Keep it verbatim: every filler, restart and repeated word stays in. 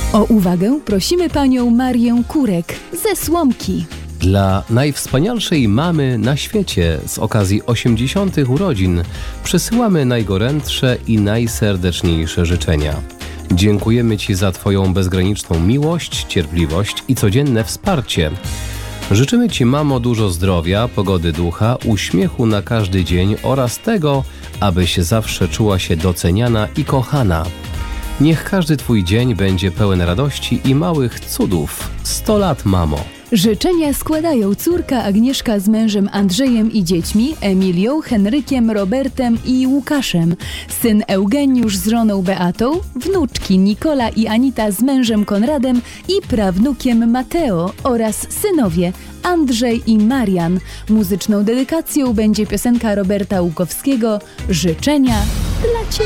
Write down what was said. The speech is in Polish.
O uwagę prosimy panią Marię Kurek ze Słomki. Dla najwspanialszej mamy na świecie z okazji osiemdziesiątych urodzin przesyłamy najgorętsze i najserdeczniejsze życzenia. Dziękujemy Ci za Twoją bezgraniczną miłość, cierpliwość i codzienne wsparcie. Życzymy Ci, mamo, dużo zdrowia, pogody ducha, uśmiechu na każdy dzień oraz tego, abyś zawsze czuła się doceniana i kochana. Niech każdy Twój dzień będzie pełen radości i małych cudów. sto lat, mamo! Życzenia składają córka Agnieszka z mężem Andrzejem i dziećmi, Emilią, Henrykiem, Robertem i Łukaszem, syn Eugeniusz z żoną Beatą, wnuczki Nikola i Anita z mężem Konradem i prawnukiem Mateo oraz synowie Andrzej i Marian. Muzyczną dedykacją będzie piosenka Roberta Łukowskiego „Życzenia dla Ciebie”.